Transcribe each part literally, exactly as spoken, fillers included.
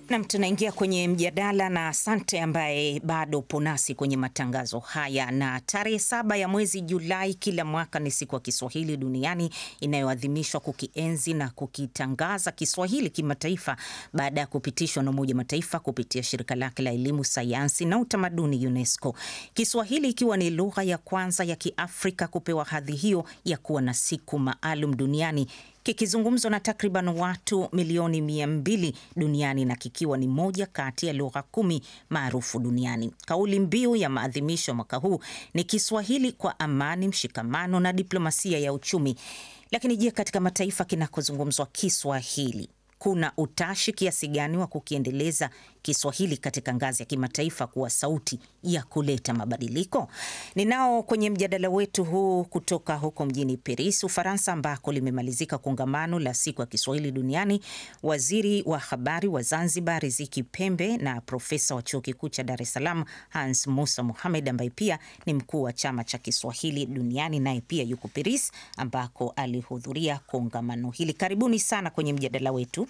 Nam, tunaingia kwenye mjadala na asante ambaye bado upo nasi kwenye matangazo haya. Na tarehe saba ya mwezi Julai kila mwaka ni siku ya Kiswahili duniani inayoadhimishwa kukienzi na kukitangaza Kiswahili kimataifa baada ya kupitishwa na Umoja Mataifa kupitia shirika lake la elimu, sayansi na utamaduni UNESCO. Kiswahili ikiwa ni lugha ya kwanza ya Kiafrika kupewa hadhi hiyo ya kuwa na siku maalum duniani, kikizungumzwa na takriban watu milioni mia mbili duniani na kikiwa ni moja kati ya lugha kumi maarufu duniani. Kauli mbiu ya maadhimisho mwaka huu ni Kiswahili kwa amani, mshikamano na diplomasia ya uchumi. Lakini je, katika mataifa kinakozungumzwa Kiswahili kuna utashi kiasi gani wa kukiendeleza Kiswahili katika ngazi ya kimataifa kuwa sauti ya kuleta mabadiliko? Ninao kwenye mjadala wetu huu kutoka huko mjini Paris, Ufaransa, ambako limemalizika kongamano la siku ya Kiswahili duniani, waziri wa habari wa Zanzibar Riziki Pembe na profesa wa chuo kikuu cha Dar es Salaam Hans Musa Mohamed, ambaye pia ni mkuu wa chama cha Kiswahili duniani, naye pia yuko Paris ambako alihudhuria kongamano hili. Karibuni sana kwenye mjadala wetu.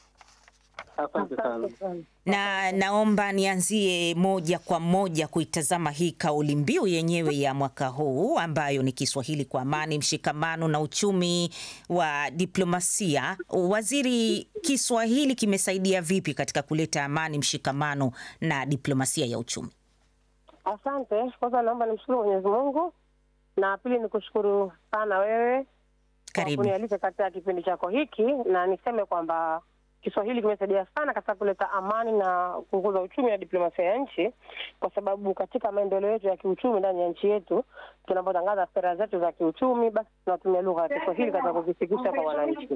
Asante sana. Na naomba nianzie moja kwa moja kuitazama hii kauli mbiu yenyewe ya mwaka huu ambayo ni Kiswahili kwa amani, mshikamano na uchumi wa diplomasia. Waziri, Kiswahili kimesaidia vipi katika kuleta amani, mshikamano na diplomasia ya uchumi? Asante. Kwanza naomba nimshukuru Mwenyezi Mungu, na pili nikushukuru sana wewe kwa kunialika katika kipindi chako hiki, na niseme kwamba Kiswahili kimesaidia sana katika kuleta amani na kukuza uchumi na diplomasia ya nchi, kwa sababu katika maendeleo yetu ya kiuchumi ndani ya nchi yetu, tunapotangaza sera zetu za kiuchumi, basi tunatumia lugha ya Kiswahili katika kuzifikisha kwa wananchi.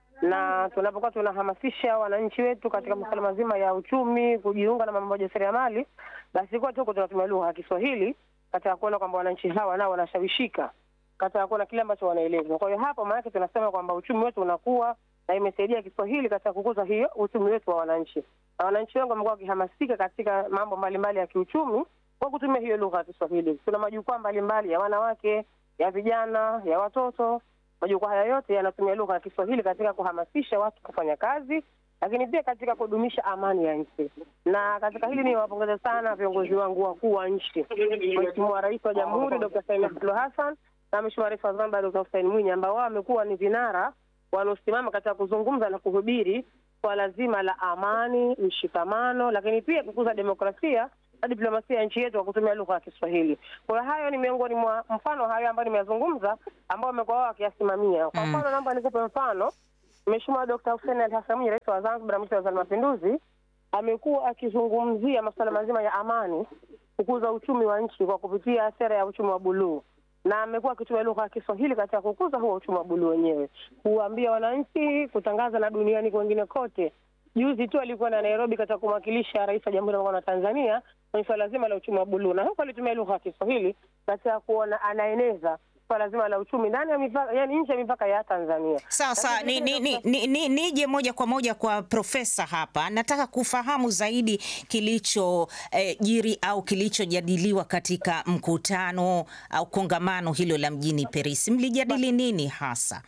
Na tunapokuwa tunahamasisha wananchi wetu katika masuala mazima ya uchumi, kujiunga na mambo ya ujasiriamali, basi kwa tuko tunatumia lugha ya Kiswahili katika kuona kwamba wananchi hawa nao wanashawishika katika kuona kile ambacho wanaelezwa. Kwa hiyo hapo maana tunasema kwamba uchumi wetu unakuwa, na imesaidia Kiswahili katika kukuza hiyo uchumi wetu wa wananchi. Na wananchi wengi wamekuwa wakihamasika katika mambo mbalimbali ya kiuchumi kwa kutumia hiyo lugha ya Kiswahili. Kuna majukwaa mbalimbali ya wanawake, ya vijana, ya watoto. Majukwaa haya yote yanatumia lugha ya Kiswahili katika kuhamasisha watu kufanya kazi, lakini pia katika kudumisha amani ya nchi. Na katika hili ni wapongeza sana viongozi wangu wakuu wa nchi, Mheshimiwa Rais wa Jamhuri Dokta Samia Suluhu Hassan na Mheshimiwa Rais wa Zanzibar Dokta Hussein Mwinyi, ambao wamekuwa ni vinara wanaosimama katika kuzungumza na kuhubiri kwa lazima la amani, mshikamano, lakini pia kukuza demokrasia na diplomasia ya nchi yetu kwa kutumia lugha ya Kiswahili. Kwa hayo ni miongoni mwa mfano hayo ambayo nimeyazungumza ambao wamekuwa wao wakiyasimamia. Kwa mfano naomba nikupe mfano. Mheshimiwa Dokta Hussein Ali Hassan Mwinyi, Rais wa Zanzibar na Mwenyekiti wa Mapinduzi, amekuwa akizungumzia masuala mazima ya amani, kukuza uchumi wa nchi kwa kupitia sera ya uchumi wa buluu. Na amekuwa akitumia lugha ya Kiswahili katika kukuza huo uchumi wa buluu wenyewe, kuambia wananchi, kutangaza na duniani kwingine kote. Juzi tu alikuwa na Nairobi katika kumwakilisha Rais wa Jamhuri ya Muungano wa Tanzania kwenye swala zima la uchumi wa buluu, na huko alitumia lugha ya Kiswahili katika kuona anaeneza swala zima la uchumi ndani ya mipaka, yani nje ya mipaka ya Tanzania. Sawa sawa, ni ni ni nije ni, ni moja kwa moja kwa profesa hapa. Nataka kufahamu zaidi kilicho eh, jiri au kilichojadiliwa katika mkutano au kongamano hilo la mjini Paris. Mlijadili nini hasa?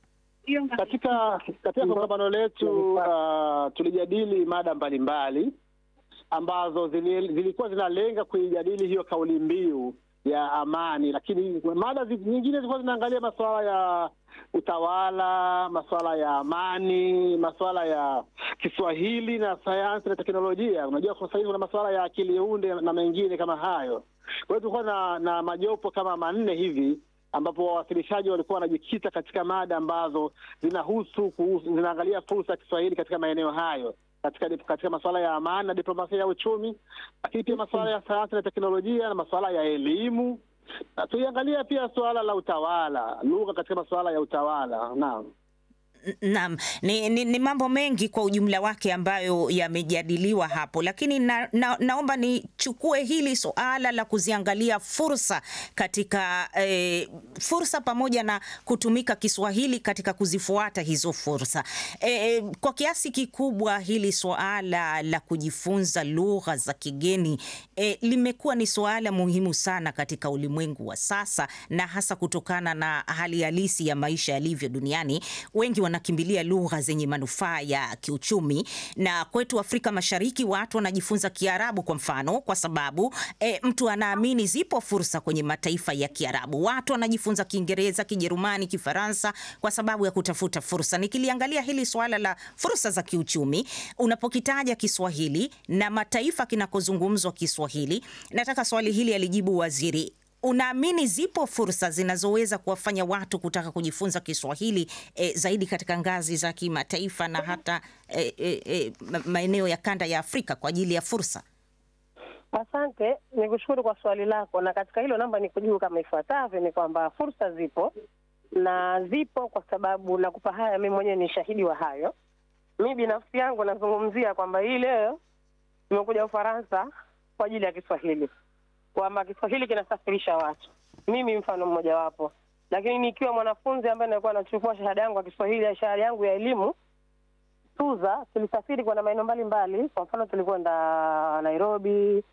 Katika katika kongamano letu uh, tulijadili mada mbalimbali ambazo zilikuwa zinalenga kuijadili hiyo kauli mbiu ya amani, lakini mada nyingine zilikuwa zinaangalia masuala ya utawala, masuala ya amani, masuala ya Kiswahili na sayansi na teknolojia. Unajua kwa sasa kuna masuala ya akili unde na mengine kama hayo. Kwa hiyo tulikuwa na, na majopo kama manne hivi ambapo wawasilishaji walikuwa wanajikita katika mada ambazo zinahusu zinaangalia fursa ya Kiswahili katika maeneo hayo, katika katika masuala ya amani na diplomasia ya uchumi, lakini pia masuala ya sayansi na teknolojia na masuala ya elimu. Na tuiangalia pia suala la utawala, lugha katika masuala ya utawala. Naam. Naam, ni, ni, ni mambo mengi kwa ujumla wake ambayo yamejadiliwa hapo, lakini na, na, naomba nichukue hili suala la kuziangalia fursa katika eh, fursa pamoja na kutumika Kiswahili katika kuzifuata hizo fursa. Eh, kwa kiasi kikubwa hili suala la kujifunza lugha za kigeni eh, limekuwa ni suala muhimu sana katika ulimwengu wa sasa, na hasa kutokana na hali halisi ya maisha yalivyo duniani. Wengi wana wanakimbilia lugha zenye manufaa ya kiuchumi, na kwetu Afrika Mashariki watu wanajifunza Kiarabu kwa mfano kwa sababu e, mtu anaamini zipo fursa kwenye mataifa ya Kiarabu. Watu wanajifunza Kiingereza, Kijerumani, Kifaransa kwa sababu ya kutafuta fursa. Nikiliangalia hili swala la fursa za kiuchumi, unapokitaja Kiswahili na mataifa kinakozungumzwa Kiswahili, nataka swali hili alijibu waziri. Unaamini zipo fursa zinazoweza kuwafanya watu kutaka kujifunza Kiswahili e, zaidi katika ngazi za kimataifa na hata e, e, e, maeneo ya kanda ya Afrika kwa ajili ya fursa? Asante, nikushukuru kwa swali lako, na katika hilo namba nikujibu kama ifuatavyo. Ni kwamba fursa zipo na zipo kwa sababu nakupa haya, mimi mwenyewe ni shahidi wa hayo. Mimi binafsi yangu nazungumzia kwamba hii leo nimekuja Ufaransa kwa ajili ya Kiswahili, kwamba Kiswahili kinasafirisha watu. Mimi mfano mmoja wapo, lakini nikiwa mwanafunzi ambaye nilikuwa nachukua shahada yangu ya Kiswahili ya shahada yangu ya elimu Tuza, tulisafiri kwenda maeneo mbalimbali. Kwa mfano tulikwenda Nairobi,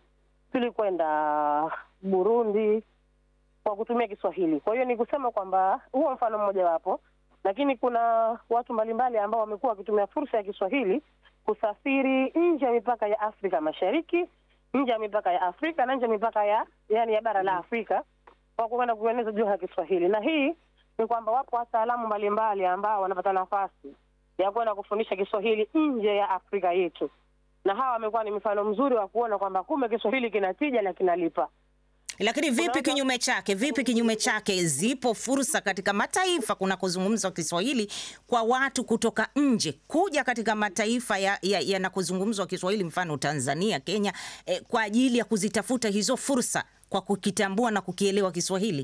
tulikwenda Burundi kwa kutumia Kiswahili. Kwa hiyo ni kusema kwamba huo mfano mmoja wapo, lakini kuna watu mbalimbali ambao wamekuwa wakitumia fursa ya Kiswahili kusafiri nje ya mipaka ya Afrika Mashariki, nje ya mipaka ya Afrika na nje ya mipaka ya yani ya bara la Afrika kwa kwenda kueneza lugha ya Kiswahili. Na hii ni kwamba wapo wataalamu mbalimbali ambao wanapata nafasi ya kwenda kufundisha Kiswahili nje ya Afrika yetu. Na hawa wamekuwa ni mfano mzuri wa kuona kwamba kumbe Kiswahili kinatija na kinalipa. Lakini vipi kinyume chake? Vipi kinyume chake? Zipo fursa katika mataifa kunakozungumzwa Kiswahili kwa watu kutoka nje kuja katika mataifa yanakuzungumzwa ya, ya Kiswahili, mfano Tanzania, Kenya, eh, kwa ajili ya kuzitafuta hizo fursa kwa kukitambua na kukielewa Kiswahili.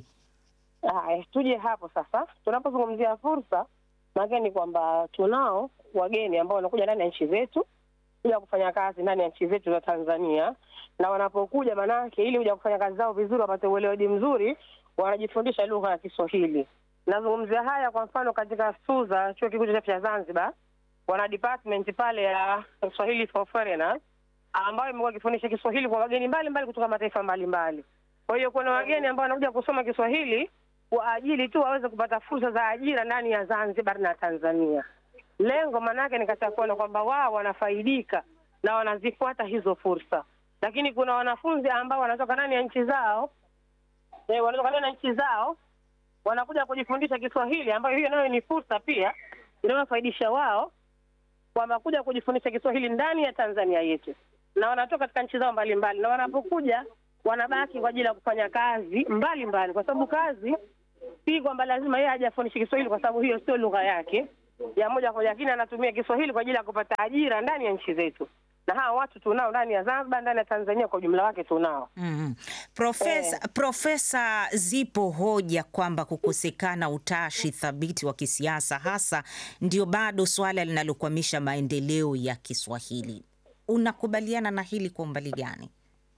Ah, tuje hapo sasa. Tunapozungumzia fursa, maana ni kwamba tunao wageni ambao wanakuja ndani ya nchi zetu ili kufanya kazi ndani ya nchi zetu za Tanzania, na wanapokuja manake ili kuja kufanya kazi zao vizuri, wapate uelewaji mzuri, wanajifundisha lugha ya Kiswahili. Nazungumzia haya kwa mfano katika Suza, chuo kikuu cha Zanzibar, wana department pale ya Swahili for Foreigners ambayo imekuwa ikifundisha Kiswahili kwa wageni mbalimbali kutoka mataifa mbalimbali. Kwa hiyo kuna wageni ambao wanakuja kusoma Kiswahili kwa ajili tu waweze kupata fursa za ajira ndani ya Zanzibar na Tanzania. Lengo manake ni katika kuona kwamba wao wanafaidika na wanazifuata hizo fursa. Lakini kuna wanafunzi ambao wanatoka ndani ya nchi zao, eh, wanatoka ndani ya nchi zao, wanakuja kujifundisha Kiswahili, ambayo hiyo nayo ni fursa pia inayofaidisha wao, kwamba kuja kujifundisha Kiswahili ndani ya Tanzania yetu. Na wanatoka katika nchi zao mbalimbali, na wanapokuja wanabaki kwa ajili ya kufanya kazi mbalimbali mbali. Kwa sababu kazi si kwamba lazima yeye aje afundishe Kiswahili, kwa sababu hiyo sio lugha yake ya moja kwa moja, lakini anatumia Kiswahili kwa ajili ya kupata ajira ndani ya nchi zetu. Na hawa watu tunao ndani ya Zanzibar, ndani ya Tanzania kwa jumla wake tunao. Mm. Profesa, eh. Profesa, zipo hoja kwamba kukosekana utashi thabiti wa kisiasa hasa ndio bado swala linalokwamisha maendeleo ya Kiswahili. Unakubaliana na hili kwa umbali gani?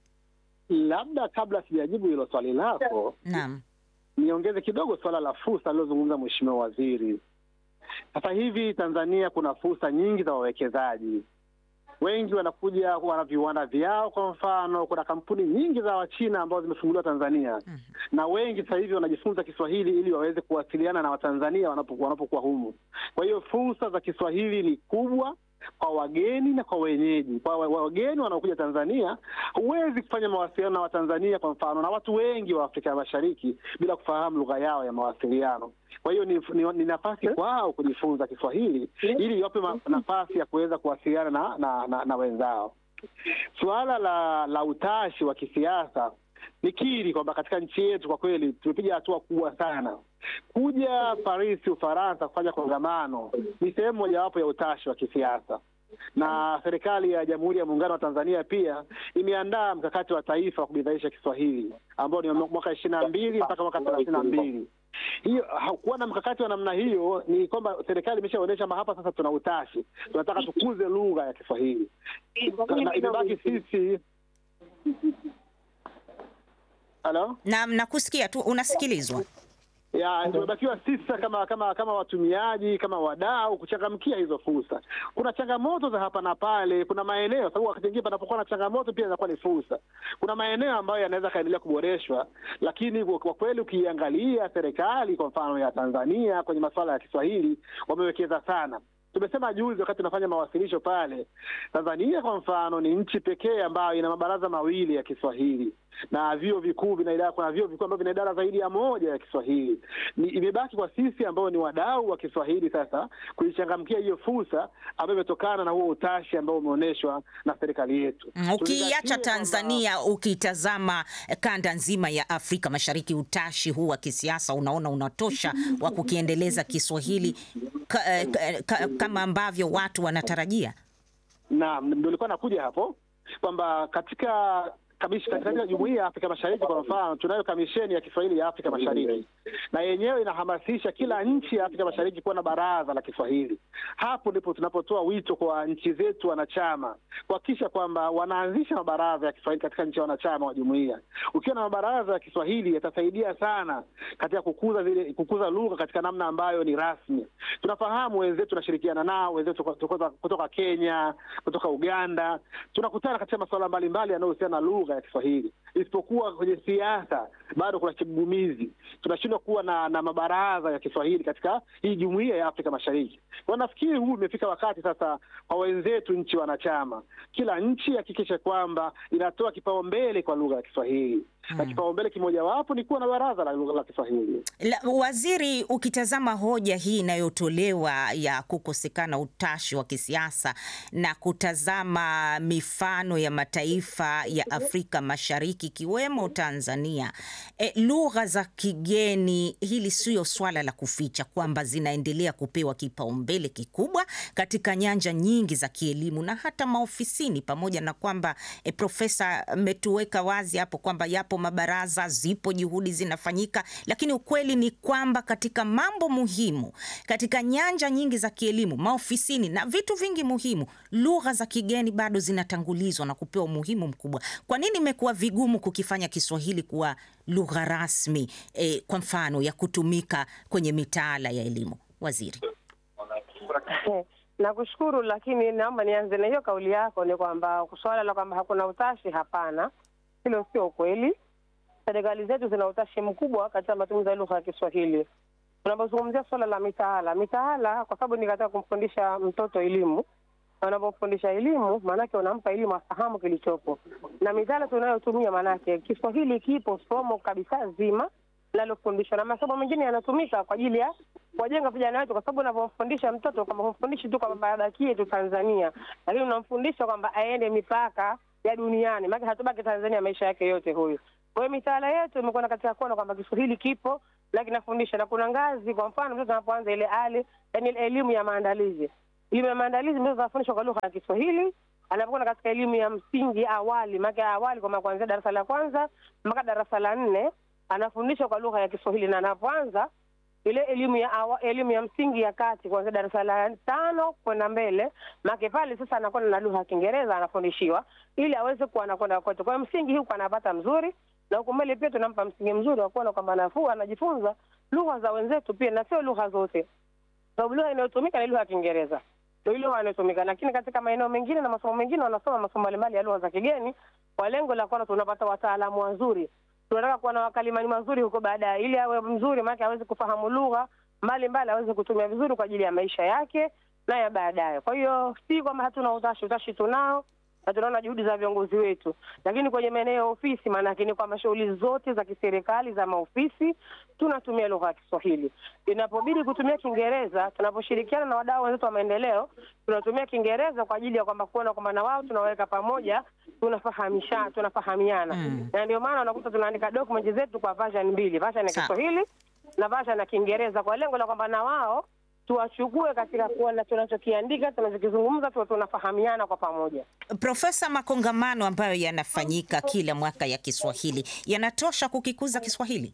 Labda kabla sijajibu hilo swali lako, naam, niongeze kidogo swala la fursa alilozungumza Mheshimiwa Waziri. Sasa hivi Tanzania kuna fursa nyingi za wawekezaji. Wengi wanakuja, wana viwanda vyao. Kwa mfano, kuna kampuni nyingi za Wachina ambazo zimefunguliwa Tanzania. Mm-hmm. Na wengi sasa hivi wanajifunza Kiswahili ili waweze kuwasiliana na Watanzania wanapokuwa wanapokuwa humu. Kwa hiyo fursa za Kiswahili ni kubwa kwa wageni na kwa wenyeji. Kwa wageni wanaokuja Tanzania, huwezi kufanya mawasiliano na Watanzania kwa mfano na watu wengi wa Afrika Mashariki bila kufahamu lugha yao ya mawasiliano. Kwa hiyo ni, ni, ni nafasi kwao kujifunza Kiswahili ili iwape nafasi ya kuweza kuwasiliana na, na, na, na wenzao. Suala la, la utashi wa kisiasa, nikiri kwamba katika nchi yetu kwa kweli tumepiga hatua kubwa sana. Kuja Paris, Ufaransa kufanya kongamano ni sehemu mojawapo ya utashi wa kisiasa. Na serikali ya Jamhuri ya Muungano wa Tanzania pia imeandaa mkakati wa taifa wa kubidhaisha Kiswahili ambao ni mwaka ishirini na mbili mpaka mwaka thelathini na mbili. Hiyo hakuwa na mkakati wa namna hiyo, ni kwamba serikali imeshaonyesha hapa sasa tuna utashi. Tunataka tukuze lugha ya Kiswahili. Na imebaki sisi. Halo? Naam, nakusikia tu, unasikilizwa. ya tumebakiwa sisi kama kama kama watumiaji, kama wadau kuchangamkia hizo fursa. Kuna changamoto za hapa na pale, kuna maeneo sababu wakati mwingine panapokuwa na changamoto pia inakuwa ni fursa. Kuna maeneo ambayo yanaweza kaendelea kuboreshwa, lakini kwa kweli ukiangalia serikali kwa mfano ya Tanzania kwenye masuala ya Kiswahili wamewekeza sana. Tumesema juzi wakati tunafanya mawasilisho pale, Tanzania kwa mfano ni nchi pekee ambayo ina mabaraza mawili ya Kiswahili na vyuo vikuu vina idara, kuna vyuo vikuu ambavyo vina idara zaidi ya moja ya Kiswahili. Ni imebaki kwa sisi ambao ni wadau wa Kiswahili sasa kuichangamkia hiyo fursa ambayo imetokana na huo utashi ambao umeonyeshwa na serikali yetu. Ukiacha Tanzania kwamba, ukitazama kanda nzima ya Afrika Mashariki, utashi huu wa kisiasa unaona unatosha wa kukiendeleza Kiswahili ka, ka, ka, kama ambavyo watu wanatarajia? Naam, ndio nilikuwa nakuja hapo kwamba katika kabisa katika Jumuiya ya Afrika Mashariki kwa mfano tunayo kamisheni ya Kiswahili ya Afrika Mashariki, na yenyewe inahamasisha kila nchi ya Afrika Mashariki kuwa na baraza la Kiswahili. Hapo ndipo tunapotoa wito kwa nchi zetu wanachama kuhakikisha kwamba wanaanzisha mabaraza ya Kiswahili katika nchi wanachama wa jumuiya. Ukiwa na mabaraza ya Kiswahili yatasaidia sana katika kukuza zile kukuza lugha katika namna ambayo ni rasmi. Tunafahamu wenzetu tunashirikiana nao, wenzetu kutoka, kutoka Kenya, kutoka Uganda, tunakutana katika masuala mbalimbali yanayohusiana na lugha ya Kiswahili. Isipokuwa kwenye siasa bado kuna kigugumizi. Tunashindwa kuwa na, na mabaraza ya Kiswahili katika hii Jumuiya ya Afrika Mashariki. Kwa nafikiri huu umefika wakati sasa kwa wenzetu nchi wanachama, kila nchi hakikisha kwamba inatoa kipaumbele kwa lugha ya Kiswahili. Hmm. Na kipaumbele kimoja wapo ni kuwa na baraza la lugha la Kiswahili. La, waziri, ukitazama hoja hii inayotolewa ya kukosekana utashi wa kisiasa na kutazama mifano ya mataifa ya Afrika Mashariki kiwemo Tanzania, e, lugha za kigeni, hili sio swala la kuficha kwamba zinaendelea kupewa kipaumbele kikubwa katika nyanja nyingi za kielimu na hata maofisini, pamoja na kwamba e, Profesa ametuweka wazi hapo kwamba yapo mabaraza, zipo juhudi zinafanyika, lakini ukweli ni kwamba katika mambo muhimu, katika nyanja nyingi za kielimu, maofisini na vitu vingi muhimu, lugha za kigeni bado zinatangulizwa na kupewa umuhimu mkubwa. Kwa nini imekuwa vigumu kukifanya Kiswahili kuwa lugha rasmi, eh, kwa mfano ya kutumika kwenye mitaala ya elimu, waziri? Nakushukuru, lakini naomba nianze na hiyo kauli yako, ni kwamba swala la kwamba hakuna utashi, hapana. Hilo sio ukweli. Serikali zetu zina utashi mkubwa katika matumizi ya lugha ya Kiswahili. Tunapozungumzia swala la mitaala, mitaala kwa sababu ni katika kumfundisha mtoto elimu. Unapofundisha elimu, maanake unampa elimu afahamu kilichopo. Na mitaala tunayotumia maanake Kiswahili kipo somo kabisa zima linalofundishwa, na masomo mengine yanatumika kwa ajili ya kujenga vijana wetu, kwa sababu unapomfundisha mtoto kama humfundishi tu kwamba abakie tu Tanzania, lakini unamfundisha kwamba aende mipaka ya duniani, maana hatubaki Tanzania maisha yake yote huyu. Kwa hiyo mitaala yetu imekuwa katika kuona kwamba Kiswahili kipo na kinafundisha, na kuna ngazi. Kwa mfano mtoto anapoanza ile ale, yani elimu ya maandalizi, elimu ya maandalizi mtoto anafundishwa kwa lugha ya Kiswahili. Anapokuwa katika elimu ya msingi awali, maana awali kwa kuanzia darasa la kwanza mpaka darasa la nne anafundishwa kwa lugha ya Kiswahili, na anapoanza ile elimu ya awa, elimu ya msingi ya kati kuanzia darasa la tano kwenda mbele, maana pale sasa anakuwa na lugha ya Kiingereza anafundishiwa ili aweze kuwa anakwenda kote. Kwa msingi huko anapata mzuri, na huko mbele pia tunampa msingi mzuri wa kuona kwamba nafuu anajifunza lugha za wenzetu pia, na sio lugha zote. Sababu lugha inayotumika ni lugha ya Kiingereza, ndio ile inayotumika, lakini katika maeneo mengine na masomo mengine wanasoma masomo mbalimbali ya lugha za kigeni kwa lengo la kuona tunapata wataalamu wazuri. Tunataka kuwa na wakalimani mazuri huko baadaye, ili awe mzuri maana aweze kufahamu lugha mbalimbali, aweze kutumia vizuri kwa ajili ya maisha yake na ya baadaye. Kwa hiyo si kwamba hatuna utashi, utashi tunao na tunaona juhudi za viongozi wetu, lakini kwenye maeneo ya ofisi, maana yake ni kwa shughuli zote za kiserikali za maofisi tunatumia lugha ya Kiswahili. Inapobidi kutumia Kiingereza, tunaposhirikiana na wadau wetu wa maendeleo, tunatumia Kiingereza kwa ajili ya kwamba kuona kwamba na wao tunaweka pamoja, tunafahamisha, tunafahamiana. Mm. Na ndio maana unakuta tunaandika document zetu kwa version mbili, version ya Kiswahili na version ya Kiingereza, kwa lengo la kwamba na wao tuwachukue katika kuona tunachokiandika, tunachokizungumza, tuwe tunafahamiana kwa pamoja. Profesa, makongamano ambayo yanafanyika kila mwaka ya Kiswahili yanatosha kukikuza Kiswahili?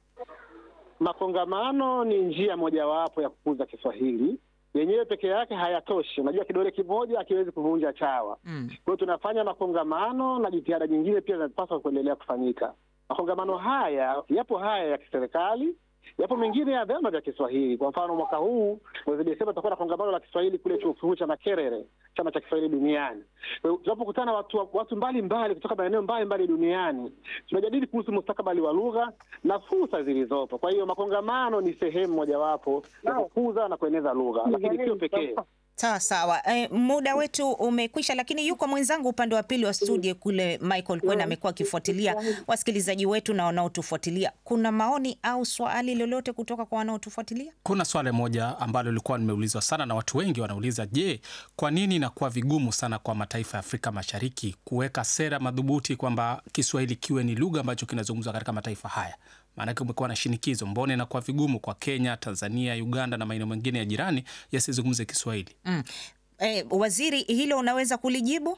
Makongamano ni njia mojawapo ya kukuza Kiswahili. Yenyewe peke yake hayatoshi. Unajua kidole kimoja hakiwezi kuvunja chawa. Mm. Kwa hiyo tunafanya makongamano na jitihada nyingine pia zinapaswa kuendelea kufanyika. Makongamano haya, yapo haya ya kiserikali, Yapo mengine ya vyama vya Kiswahili. Kwa mfano mwaka huu mwezi Desemba tutakuwa na kongamano la Kiswahili kule chuo kikuu cha Makerere, chama cha Kiswahili duniani. Tunapokutana watu watu mbalimbali kutoka maeneo mbalimbali duniani, tunajadili kuhusu mustakabali wa lugha na fursa zilizopo. Kwa hiyo makongamano ni sehemu mojawapo ya kukuza na kueneza lugha, lakini sio pekee. Sawa sawa. E, muda wetu umekwisha, lakini yuko mwenzangu upande wa pili wa studio kule, Michael Kwena amekuwa akifuatilia wasikilizaji wetu na wanaotufuatilia. Kuna maoni au swali lolote kutoka kwa wanaotufuatilia? Kuna swali moja ambalo lilikuwa nimeulizwa sana na watu wengi wanauliza, je, kwa nini inakuwa vigumu sana kwa mataifa ya Afrika Mashariki kuweka sera madhubuti kwamba Kiswahili kiwe ni lugha ambacho kinazungumzwa katika mataifa haya? Maana kumekuwa na shinikizo, mbona inakuwa vigumu kwa Kenya, Tanzania, Uganda na maeneo mengine ya jirani yasizungumze Kiswahili? Mm. Eh, waziri, hilo unaweza kulijibu?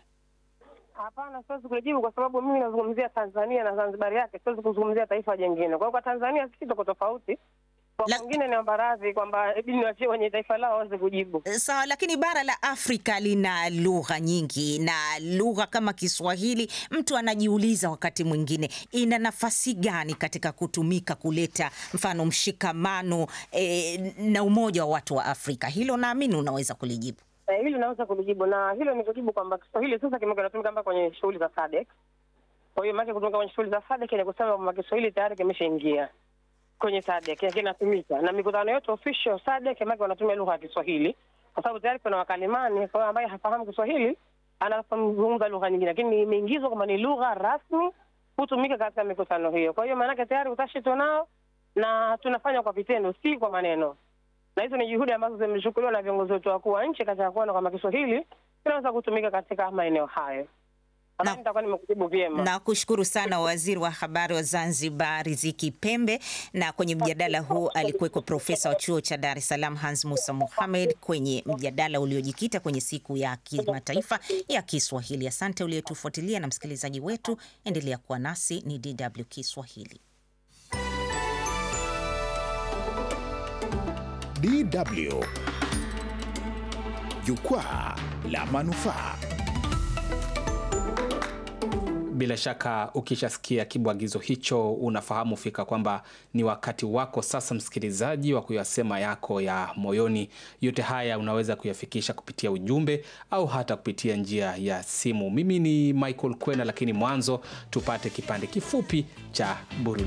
Hapana, siwezi kulijibu kwa sababu mimi nazungumzia Tanzania na Zanzibar yake, siwezi kuzungumzia taifa jingine. Kwa hiyo kwa Tanzania sisi tuko tofauti. Kwa wengine ni baradhi kwamba hebu niachie wenye taifa lao waweze kujibu. Sawa, lakini bara la Afrika lina lugha nyingi, na lugha kama Kiswahili mtu anajiuliza wakati mwingine ina nafasi gani katika kutumika kuleta mfano mshikamano e, na umoja wa watu wa Afrika. Hilo naamini unaweza kulijibu. Eh, hilo naweza kulijibu, na hilo ni kujibu kwamba Kiswahili sasa kimekuwa kinatumika kwenye shughuli za S A D C. Kwa hiyo maana kutumika kwenye shughuli za S A D C ni kusema kwamba Kiswahili tayari kimeshaingia kwenye S A D C, kinatumika na mikutano yote official S A D C kama wanatumia lugha ya Kiswahili, kwa sababu tayari kuna wakalimani kwa ambaye hafahamu Kiswahili anazungumza lugha nyingine, lakini imeingizwa kama ni lugha rasmi kutumika katika mikutano hiyo. Kwa hiyo maana yake tayari utashi tunao na tunafanya kwa vitendo, si kwa maneno. Na hizo ni juhudi ambazo zimechukuliwa na viongozi wetu wakuu wa nchi katika kuona kwamba Kiswahili kinaweza kutumika katika maeneo hayo. Na nitakuwa nimekujibu vyema. Na kushukuru sana Waziri wa Habari wa Zanzibar Riziki Pembe, na kwenye mjadala huu alikuweko Profesa wa Chuo cha Dar es Salaam Hans Musa Mohamed kwenye mjadala uliojikita kwenye siku ya kimataifa ya Kiswahili. Asante uliyetufuatilia, na msikilizaji wetu endelea kuwa nasi. Ni D W Kiswahili. D W Jukwaa la Manufaa. Bila shaka ukishasikia kibwagizo hicho unafahamu fika kwamba ni wakati wako sasa, msikilizaji, wa kuyasema yako ya moyoni. Yote haya unaweza kuyafikisha kupitia ujumbe au hata kupitia njia ya simu. Mimi ni Michael Kwena, lakini mwanzo tupate kipande kifupi cha burudani.